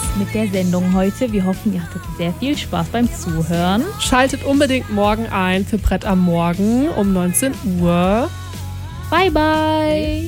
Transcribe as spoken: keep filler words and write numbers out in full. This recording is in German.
mit der Sendung heute. Wir hoffen, ihr hattet sehr viel Spaß beim Zuhören. Schaltet unbedingt morgen ein für Brett am Morgen um neunzehn Uhr. Bye, bye.